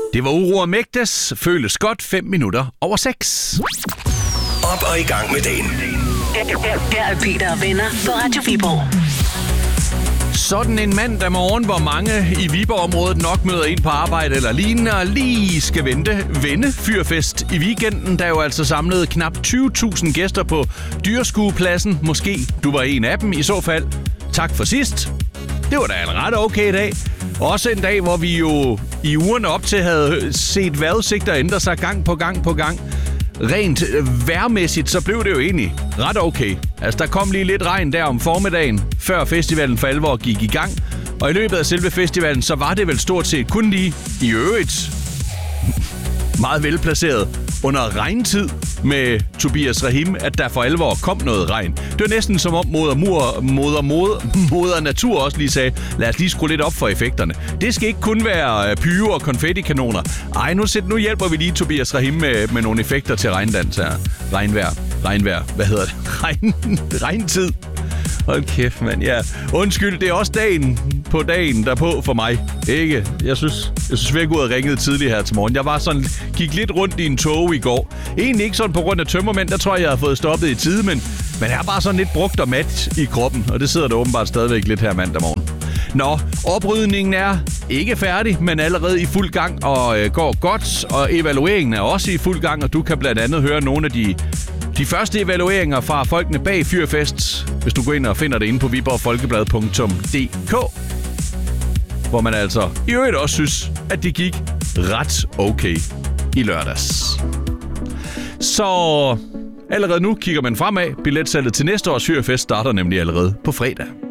Det var Uro og Mægtes. Føles godt 5 minutter over 6. Op og i gang med dagen. Her er Peter og venner på Radio Viborg. Sådan en mandag morgen, hvor mange i Viborg-området nok møder ind på arbejde eller lignende, og lige skal vende fyrfest i weekenden, der er jo altså samlet knap 20.000 gæster på Dyreskuepladsen. Måske du var en af dem i så fald. Tak for sidst. Det var da en ret okay dag. Også en dag, hvor vi jo i ugerne op til havde set vejrudsigter ændre sig gang på gang. Rent vejrmæssigt, så blev det jo egentlig ret okay. Altså, der kom lige lidt regn der om formiddagen, før festivalen for alvor gik i gang. Og i løbet af selve festivalen, så var det vel stort set kun lige i øvrigt meget velplaceret under regntid med Tobias Rahim, at der for alvor kom noget regn. Det var næsten som om moder natur også lige sagde, lad os lige skrue lidt op for effekterne. Det skal ikke kun være pyro og konfettikanoner. Ej, nu hjælper vi lige Tobias Rahim med nogle effekter til regndans her. Regnvejr. Hvad hedder det? Regntid. Hold kæft, mand. Ja. Undskyld, det er også dagen derpå for mig. Ikke? Jeg synes virkelig, ud og ringede tidligt her til morgen. Jeg var sådan, gik lidt rundt i en tog i går. Egentlig ikke sådan på grund af tømmermænd, der tror jeg har fået stoppet i tide, men jeg er bare sådan lidt brugt og mat i kroppen, og det sidder der åbenbart stadigvæk lidt her mandag morgen. Nå, oprydningen er ikke færdig, men allerede i fuld gang og går godt, og evalueringen er også i fuld gang, og du kan blandt andet høre nogle af de første evalueringer fra folkene bag Fyrfest, hvis du går ind og finder det inde på viborgfolkeblad.dk, hvor man altså i øvrigt også synes, at det gik ret okay i lørdags. Så allerede nu kigger man fremad. Billetsalget til næste års Fyrfest starter nemlig allerede på fredag.